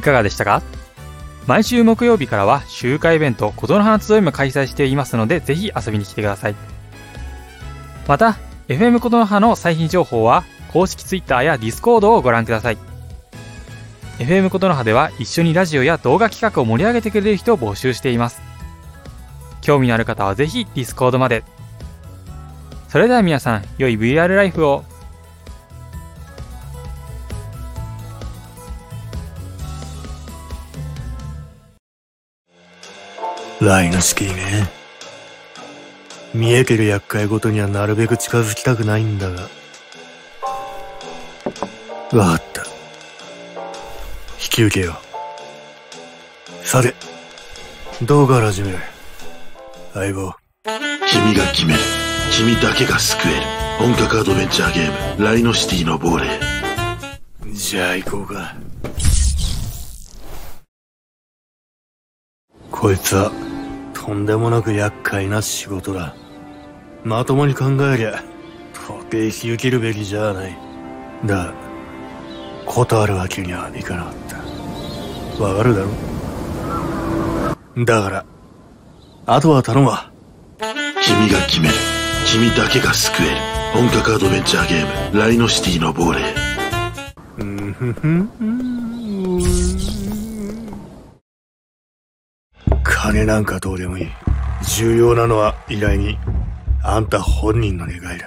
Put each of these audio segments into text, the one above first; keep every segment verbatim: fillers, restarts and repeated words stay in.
かがでしたか？毎週木曜日からは集会イベントことのはな集いも開催していますので、ぜひ遊びに来てください。また エフエム ことのはの最新情報は公式 Twitter や Discord をご覧ください。 エフエム ことのはでは一緒にラジオや動画企画を盛り上げてくれる人を募集しています。興味のある方はぜひ Discord まで。それでは皆さん、良い ブイアール ライフを。 ライノシティね。見えてる厄介ごとにはなるべく近づきたくないんだが。わかった。引き受けよう。さて、どうから始める？相棒。 君が決める。君だけが救える。本格アドベンチャーゲーム、ライノシティの亡霊。 じゃあ行こうか。こいつは、とんでもなく厄介な仕事だ。まともに考えりゃ、到底引き受けるべきじゃない。だが、断るわけにはいかなかった。わかるだろ？だから、あとは頼むわ。 君が決める。君だけが救える。本格アドベンチャーゲーム、ライノシティの亡霊。 うんふふん。金なんかどうでもいい。重要なのは依頼人。あんた本人の願いだ。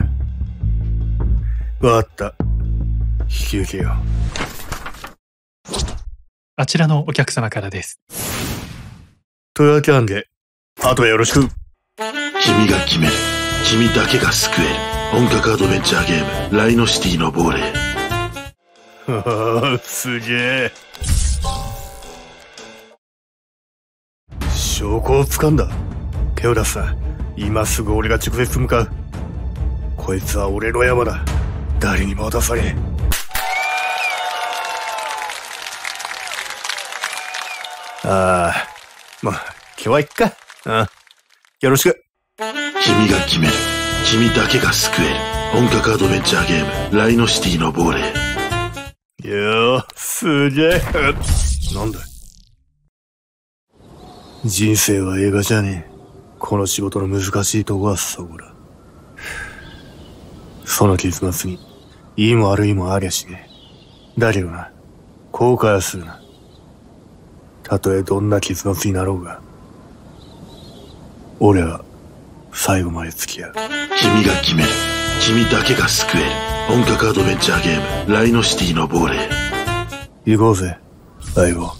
わかった。引き受けよう。 あちらのお客様からです。 というわけなんで、あとはよろしく。 君が決める。君だけが救える。本格アドベンチャーゲーム、ライノシティの亡霊。 はは、すげえ。証拠を掴んだ。手を出すな。今すぐ俺が直接向かう。こいつは俺の山だ。誰にも渡されん。ああ、まあ、今日はいっか。うん。よろしく。 君が決める。君だけが救える。本格アドベンチャーゲーム、ライノシティの亡霊。 よー、すげえ。なんだ？人生は映画じゃねえ。この仕事の難しいとこはそこだ。その結末に、いいも悪いもありゃしねえ。だけどな、後悔はするな。たとえどんな結末になろうが、俺は最後まで付き合う。 君が決める。君だけが救える。本格アドベンチャーゲーム、ライノシティの亡霊。 行こうぜ、相棒。